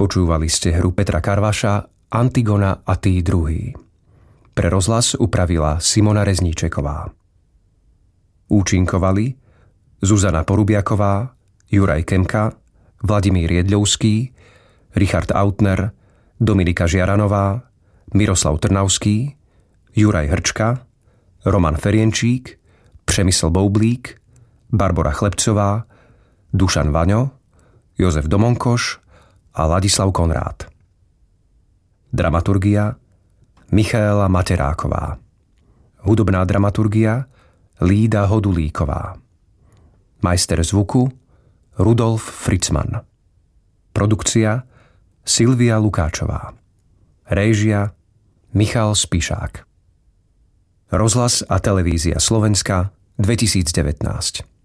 Počúvali ste hru Petra Karvaša Antigona a tí druhí. Pre rozhlas upravila Simona Rezníčeková. Účinkovali Zuzana Porubiaková, Juraj Kemka, Vladimír Jedľovský, Richard Autner, Dominika Žiaranová, Miroslav Trnavský, Juraj Hrčka, Roman Ferienčík, Přemysl Boublík, Barbora Chlebcová, Dušan Vaňo, Jozef Domonkoš a Ladislav Konrád. Dramaturgia Michaela Materáková. Hudobná dramaturgia Lída Hodulíková. Majster zvuku Rudolf Fritzman. Produkcia Silvia Lukáčová. Réžia Michal Spišák. Rozhlas a televízia Slovenska 2019.